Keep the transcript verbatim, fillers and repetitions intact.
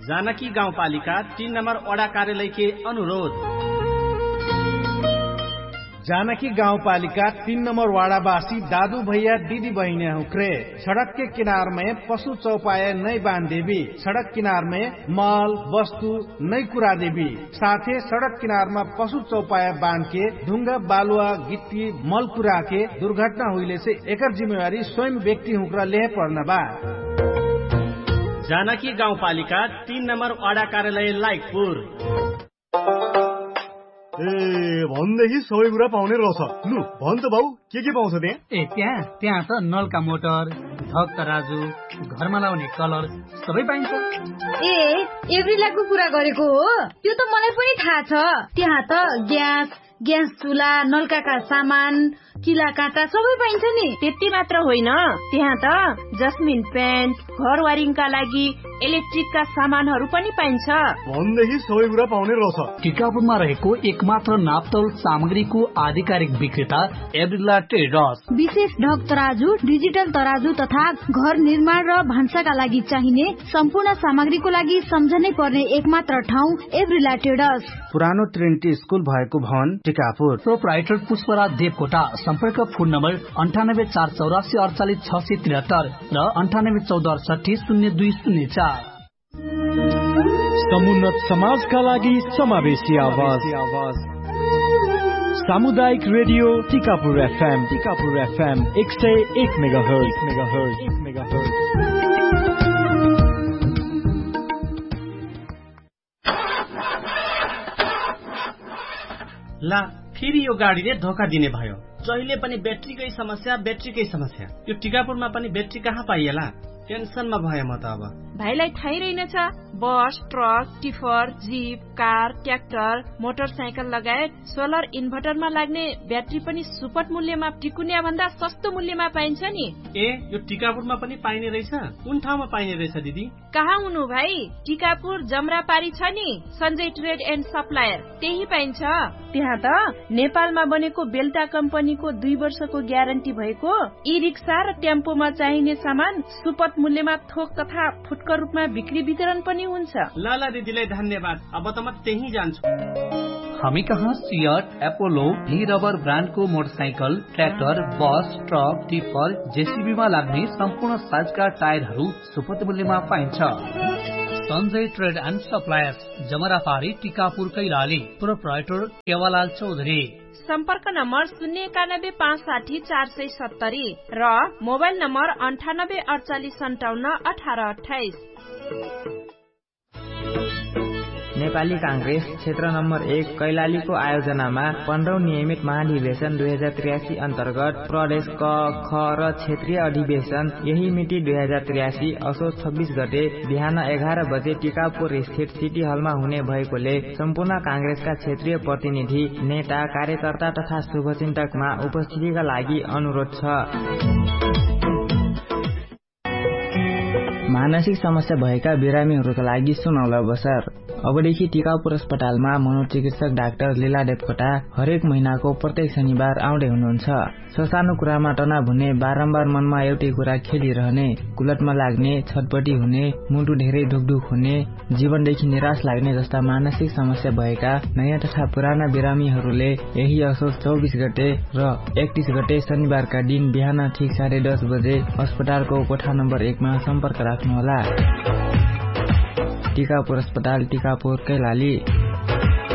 जानकी गाउँपालिका तीन नंबर वडा कार्यालय के अनुरोध। जानकी गाउँपालिका तीन नंबर वाड़ावासी दादू भैया दीदी बहने हुक्रे सड़क के किनार में पशु चौपाया नई बांध देवी, सड़क किनार में माल वस्तु नई कुरा देवी, साथ ही सड़क किनार में पशु चौपाया बांध के ढुंगा बालुआ गिट्टी मल कुरा के दुर्घटना हुईले से एकर जिम्मेवारी स्वयं व्यक्ति हुक्रा ले पड़ना बा। जानकी गाउँपालिका तीन नंबर वडा कार्यालय लाइकपुर। ए भन्देखि सबै कुरा पाउने रहेछ। लु भन त बाउ, के के पाउँछ त्यहाँ? ए त्यहाँ त्यहाँ त नलका मोटर, धक तराजु, घरमा लाउने कलर सबै पाइन्छ। ए एभ्रिलाको कुरा गरेको हो, त्यो त मलाई पनि थाहा छ। त्यहाँ त ग्यास ग्यास चुला, नलकाका सामान, किला काँटा सबै पाइन्छ नि। त्यति मात्र होइन, त्यहाँ त जस्मिन पेन्ट, घर वारिङका लागि इलेक्ट्रिकका सामानहरू पनि पाइन्छ। भन्देखि सबै कुरा पाउने रहेछ। टिकापुरमा रहेको एकमात्र नापतोल सामग्रीको आधिकारिक विक्रेता एभ्रिला ट्रेडर्स। विशेष ढक तराजु, डिजिटल तराजु तथा घर निर्माण र भान्साका लागि चाहिने सम्पूर्ण सामग्रीको लागि सम्झनै पर्ने एकमात्र ठाउँ एभ्रिला ट्रेडर्स। पुरानो ट्रिनिटी स्कुल भएको भवन टिकापुर। प्रोप्राइटर पुष्पराज देवकोटा। सम्पर्क फोन नम्बर अन्ठानब्बे चार चौरासी अडचालिस छ सय त्रिहत्तर र अन्ठानब्बे चौध अडसठी शून्य दुई शून्य चार। समुन्नत समाजका लागि समावेशी आवाज। सामुदायिक radio Tikapur FM. Tikapur FM एक सय एक मेगाहर्ज। Megahertz megahertz. ला फेरि यो गाडीले धोका दिने भयो। जहिले पनि ब्याट्रीकै समस्या ब्याट्रीकै समस्या। यो टिकापुरमा पनि ब्याट्री कहाँ पाइएला? टेन्सनमा भए म त अब। भाइलाई थाहै रहेनछ, बस, truck, tipper, jeep, car, tractor, motorcycle लगायत सोलर इन्भर्टरमा लाग्ने ब्याट्री पनि सुपथ मूल्यमा टिकुनिया भन्दा सस्तो मूल्यमा पाइन्छ नि। ए यो टिकापुरमा पनि पाइने रहेछ? कुन ठाउँमा पाइने रहेछ दिदी? कहाँ हुनु भाइ? टिकापुर जमरापारी छ नि, सञ्जय ट्रेड एन्ड सप्लायर, त्यही पाइन्छ। त्यहाँ त नेपालमा बनेको बेल्टा कम्पनीको दुई वर्षको ग्यारेन्टी भएको ई रिक्सा र टेम्पोमा चाहिने सामान सुपथ मूल्यमा थोक तथा फुटकर रूपमा बिक्री वितरण पनि हुन्छ। ल ल दिदीलाई धन्यवाद, अब त म त्यही जान्छु। हामी कहाँ सियट, एपोलो, भी रबर ब्रान्डको मोटरसाइकल, ट्र्याक्टर, बस, ट्रक, टिपर, जेसीबीमा लाग्ने सम्पूर्ण साइजका टायरहरू सुपथ मूल्यमा पाइन्छ। Sanjay trade and suppliers, जमरापारी, Tikapur, Kailali. Proprietor केवालाल Chaudhary. सम्पर्क नम्बर शून्य एकानब्बे पाँच साठी चार सय सत्तरी र मोबाइल नम्बर अन्ठानब्बे अडचालिस सन्ताउन्न अठार अठाइस। नेपाली कांग्रेस क्षेत्र नम्बर एक कैलालीको आयोजनामा पन्ध्रौं नियमित महाधिवेशन दुई हजार त्रियासी अन्तर्गत प्रदेश क ख र क्षेत्रीय अधिवेशन यही मिति दुई हजार त्रियासी असोज छब्बीस गते बिहान एघार बजे टिकापुर स्थित सिटी हलमा हुने भएकोले सम्पूर्ण कांग्रेसका क्षेत्रीय प्रतिनिधि, नेता, कार्यकर्ता तथा शुभचिन्तकमा उपस्थितिका लागि अनुरोध छ। मानसिक समस्या भएका बिरामीहरूका लागि सुनौलो अवसर। अबदेखि टिकापुर अस्पतालमा मनोचिकित्सक डाक्टर लीला देवकोटा हरेक महिनाको प्रत्येक शनिबार आउँदै हुनुहुन्छ। ससानो कुरामा तनाव हुने, बारम्बार मनमा एउटै कुरा खेलिरहने, कुलटमा लाग्ने, छटपटी हुने, मुटु धेरै ढुकढुक हुने, जीवनदेखि निराश लाग्ने जस्ता मानसिक समस्या भएका नयाँ तथा पुराना बिरामीहरूले यही असोज चौबिस गते र एकतीस गते शनिबारका दिन बिहान ठिक साढे दस बजे अस्पतालको कोठा नम्बर एकमा सम्पर्क राख्नुहोला। टिकापुर अस्पताल, टिकापुर, कैलाली।